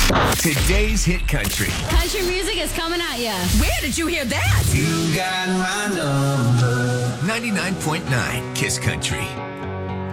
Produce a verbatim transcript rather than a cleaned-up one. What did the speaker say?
Today's Hit Country. Country music is coming at you. Where did you hear that? You got my number. ninety-nine point nine Kiss Country.